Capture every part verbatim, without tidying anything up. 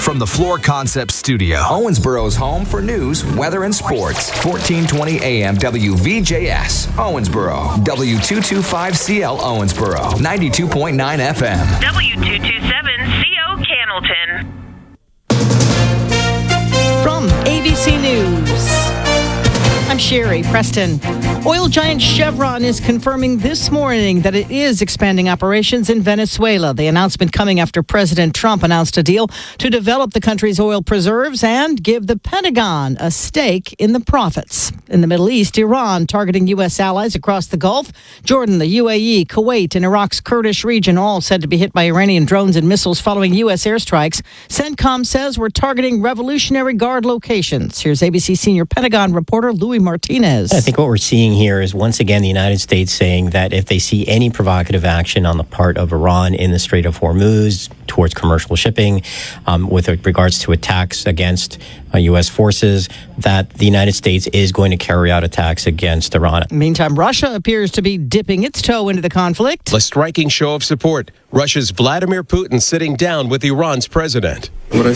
from the Floor Concepts Studio, Owensboro's home for news, weather, and sports. fourteen twenty A M W V J S, Owensboro. W two twenty-five C L Owensboro, ninety-two point nine F M. W two twenty-seven C O Cannelton. From A B C News, I'm Sherry Preston. Oil giant Chevron is confirming this morning that it is expanding operations in Venezuela. The announcement coming after President Trump announced a deal to develop the country's oil preserves and give the Pentagon a stake in the profits. In the Middle East, Iran targeting U S allies across the Gulf. Jordan, the U A E, Kuwait, and Iraq's Kurdish region all said to be hit by Iranian drones and missiles following U S airstrikes. CENTCOM says we're targeting Revolutionary Guard locations. Here's A B C senior Pentagon reporter Louis Martinez. I think what we're seeing here is once again the United States saying that if they see any provocative action on the part of Iran in the Strait of Hormuz towards commercial shipping, um, with regards to attacks against uh, U S forces, that the United States is going to carry out attacks against Iran. Meantime, Russia appears to be dipping its toe into the conflict. A striking show of support. Russia's Vladimir Putin sitting down with Iran's president.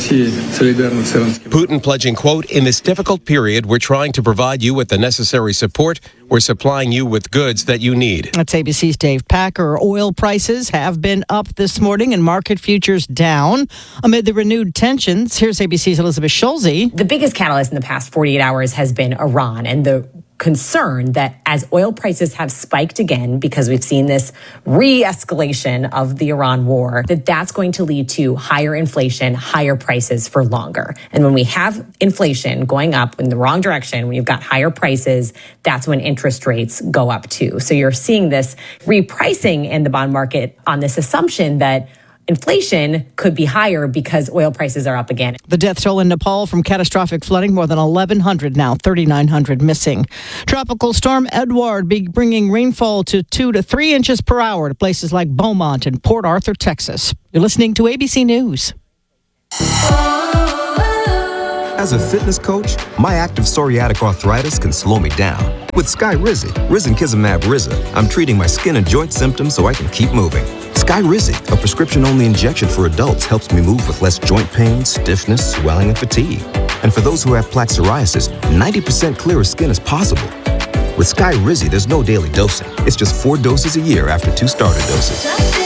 Putin pledging, quote, "In this difficult period, we're trying to provide you with the necessary support. We're supplying you with goods that you need." That's A B C's Dave Packer. Oil prices have been up this morning and market futures down amid the renewed tensions. Here's A B C's Elizabeth Schulze. The biggest catalyst in the past forty-eight hours has been Iran and the concern that as oil prices have spiked again, because we've seen this re-escalation of the Iran war, that that's going to lead to higher inflation, higher prices for longer. And when we have inflation going up in the wrong direction, when you've got higher prices, that's when interest rates go up too. So you're seeing this repricing in the bond market on this assumption that inflation could be higher because oil prices are up again. The death toll in Nepal from catastrophic flooding, more than eleven hundred now, thirty-nine hundred missing. Tropical storm Edward be bringing rainfall to two to three inches per hour to places like Beaumont and Port Arthur, Texas. You're listening to A B C News. As a fitness coach, my active psoriatic arthritis can slow me down. With Skyrizi, Risankizumab Riza, I'm treating my skin and joint symptoms so I can keep moving. Skyrizi, a prescription-only injection for adults, helps me move with less joint pain, stiffness, swelling, and fatigue. And for those who have plaque psoriasis, ninety percent clearer skin is possible. With Skyrizi, there's no daily dosing. It's just four doses a year after two starter doses.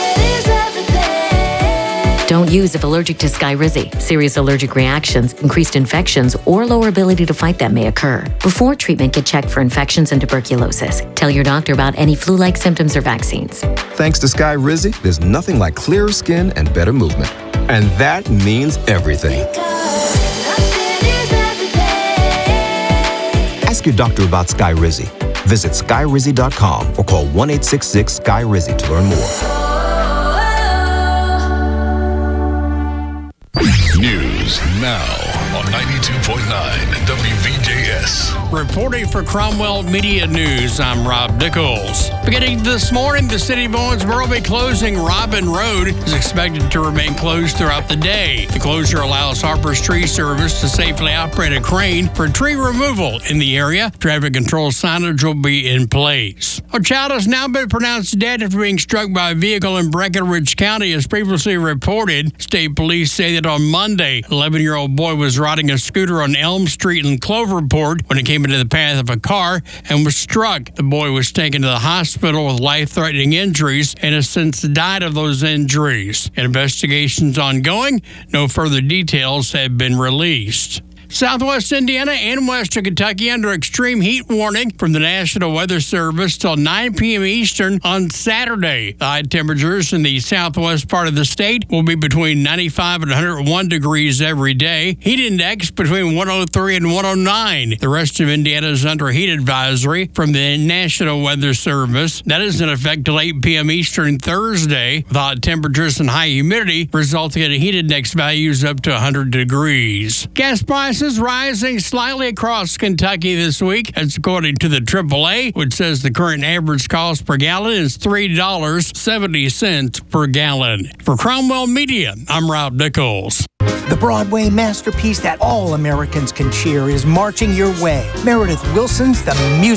Don't use if allergic to Skyrizi. Serious allergic reactions, increased infections, or lower ability to fight them may occur. Before treatment, get checked for infections and tuberculosis. Tell your doctor about any flu-like symptoms or vaccines. Thanks to Skyrizi, there's nothing like clearer skin and better movement. And that means everything. Ask your doctor about Skyrizi. Visit Skyrizi dot com or call one eight six six Sky Rizi to learn more. News now on ninety-two point nine W V J S. Reporting for Cromwell Media News, I'm Rob Nichols. Beginning this morning, the city of Owensboro will be closing Robin Road. Is expected to remain closed throughout the day. The closure allows Harper's Tree Service to safely operate a crane for tree removal in the area. Traffic control signage will be in place. A child has now been pronounced dead after being struck by a vehicle in Breckenridge County, as previously reported. State police say that on Monday, an eleven-year-old boy was riding a scooter on Elm Street in Cloverport when it came into the path of a car and was struck. The boy was taken to the hospital with life-threatening injuries and has since died of those injuries. Investigations ongoing. No further details have been released. Southwest Indiana and Western Kentucky under extreme heat warning from the National Weather Service till nine p.m. Eastern on Saturday. The high temperatures in the southwest part of the state will be between ninety-five and one hundred one degrees every day. Heat index between one oh three and one oh nine. The rest of Indiana is under a heat advisory from the National Weather Service. That is in effect till eight p.m. Eastern Thursday, with hot temperatures and high humidity resulting in heat index values up to one hundred degrees. Gas prices rising slightly across Kentucky this week. That's according to the triple A, which says the current average cost per gallon is three dollars and seventy cents per gallon. For Cromwell Media, I'm Rob Nichols. The Broadway masterpiece that all Americans can cheer is marching your way. Meredith Wilson's The Music